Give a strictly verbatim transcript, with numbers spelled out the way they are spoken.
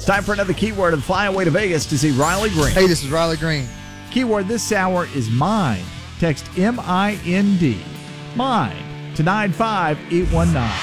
It's time for another keyword and fly away to Vegas to see Riley Green. Hey, this is Riley Green. Keyword this hour is mind. Text M I N D. Mind to nine five eight one nine.